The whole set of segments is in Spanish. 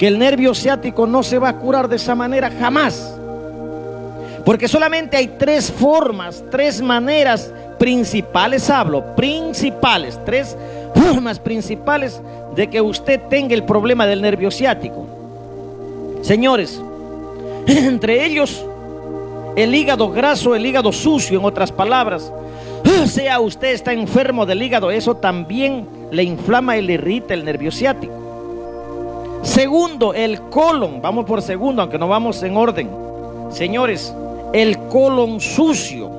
que el nervio ciático no se va a curar de esa manera jamás. Porque solamente hay tres formas, tres maneras principales, tres formas principales de que usted tenga el problema del nervio ciático. Señores, entre ellos, el hígado graso, el hígado sucio, en otras palabras. O sea, usted está enfermo del hígado, eso también le inflama y le irrita el nervio ciático. Segundo, el colon. Vamos por segundo, aunque no vamos en orden. Señores, el colon sucio.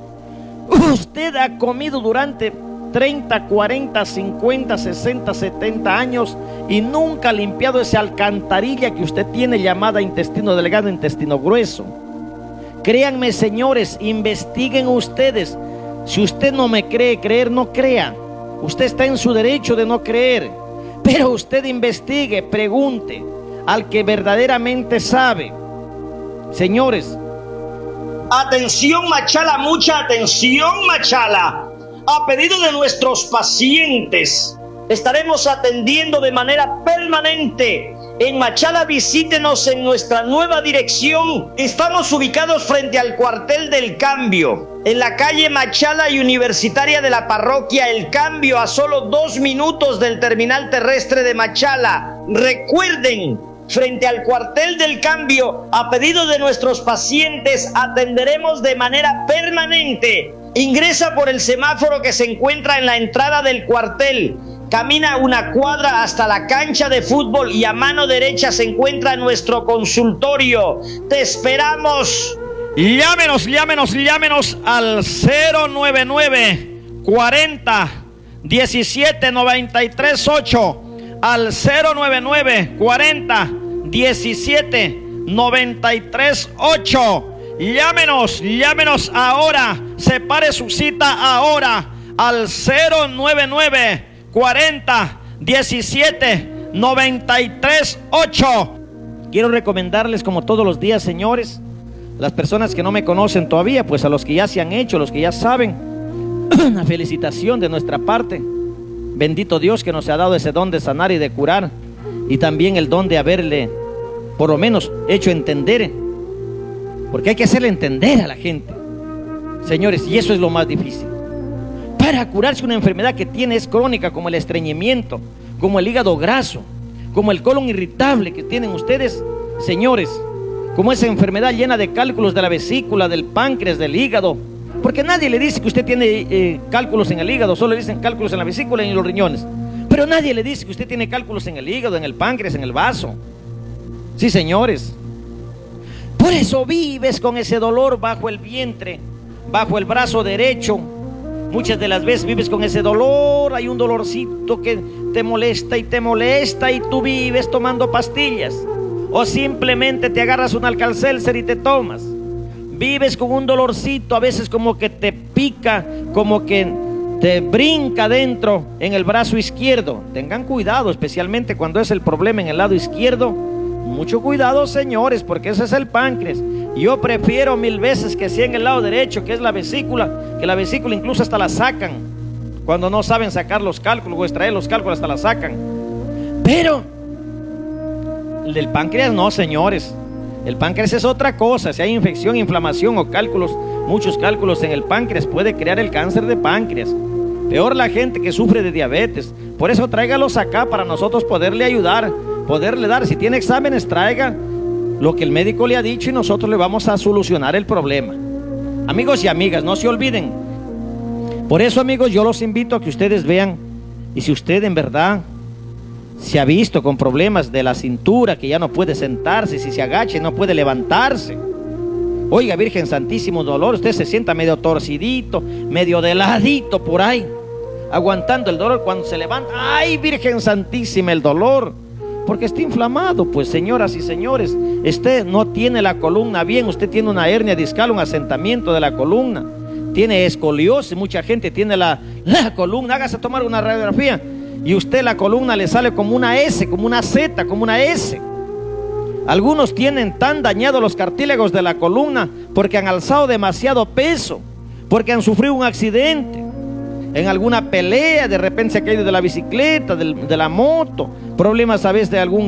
Usted ha comido durante 30, 40, 50, 60, 70 años y nunca ha limpiado esa alcantarilla que usted tiene llamada intestino delgado, intestino grueso. Créanme, señores, investiguen ustedes. Si usted no me cree, creer no crea. Usted está en su derecho de no creer. Pero usted investigue, pregunte al que verdaderamente sabe. Señores, atención Machala, mucha atención Machala. A pedido de nuestros pacientes, estaremos atendiendo de manera permanente. En Machala visítenos en nuestra nueva dirección. Estamos ubicados frente al cuartel del Cambio, en la calle Machala y Universitaria de la parroquia El Cambio, a solo 2 minutos del terminal terrestre de Machala. Recuerden, frente al cuartel del Cambio, a pedido de nuestros pacientes, atenderemos de manera permanente. Ingresa por el semáforo que se encuentra en la entrada del cuartel. Camina una cuadra hasta la cancha de fútbol y a mano derecha se encuentra nuestro consultorio. ¡Te esperamos! Llámenos al 099 40 17 93 8, al 099 40 17 93 8. Llámenos ahora, separe su cita ahora al 099 40 17 93 8. Quiero recomendarles, como todos los días, señores, las personas que no me conocen todavía, pues a los que ya se han hecho, los que ya saben, una felicitación de nuestra parte. Bendito Dios que nos ha dado ese don de sanar y de curar, y también el don de haberle por lo menos hecho entender, porque hay que hacerle entender a la gente, señores, y eso es lo más difícil. Para curarse una enfermedad que tiene es crónica, como el estreñimiento, como el hígado graso, como el colon irritable que tienen ustedes, señores, como esa enfermedad llena de cálculos de la vesícula, del páncreas, del hígado, porque nadie le dice que usted tiene cálculos en el hígado, solo le dicen cálculos en la vesícula y en los riñones, pero nadie le dice que usted tiene cálculos en el hígado, en el páncreas, en el vaso. Sí, señores. Por eso vives con ese dolor bajo el vientre, bajo el brazo derecho. Muchas de las veces vives con ese dolor, hay un dolorcito que te molesta y tú vives tomando pastillas. O simplemente te agarras un Alka-Seltzer y te tomas. Vives con un dolorcito, a veces como que te pica, como que te brinca dentro en el brazo izquierdo. Tengan cuidado, especialmente cuando es el problema en el lado izquierdo. Mucho cuidado, señores, porque ese es el páncreas. Yo prefiero 1000 veces que sea en el lado derecho, que es la vesícula, que la vesícula incluso hasta la sacan. Cuando no saben sacar los cálculos o extraer los cálculos, hasta la sacan. Pero el del páncreas no, señores. El páncreas es otra cosa. Si hay infección, inflamación o cálculos, muchos cálculos en el páncreas, puede crear el cáncer de páncreas. Peor la gente que sufre de diabetes. Por eso tráigalos acá para nosotros poderle ayudar, poderle dar. Si tiene exámenes, traiga lo que el médico le ha dicho y nosotros le vamos a solucionar el problema. Amigos y amigas, no se olviden. Por eso, amigos, yo los invito a que ustedes vean, y si usted en verdad se ha visto con problemas de la cintura, que ya no puede sentarse, si se agacha y no puede levantarse, oiga, Virgen Santísimo, dolor, usted se sienta medio torcidito, medio de ladito por ahí, aguantando el dolor. Cuando se levanta, ¡ay, Virgen Santísima, el dolor! Porque está inflamado. Pues, señoras y señores, usted no tiene la columna bien, usted tiene una hernia discal, un asentamiento de la columna, tiene escoliosis. Mucha gente tiene la columna, hágase tomar una radiografía y usted la columna le sale como una S, como una Z, como una S. Algunos tienen tan dañados los cartílagos de la columna porque han alzado demasiado peso, porque han sufrido un accidente en alguna pelea, de repente se ha caído de la bicicleta, de la moto, problemas a veces de algún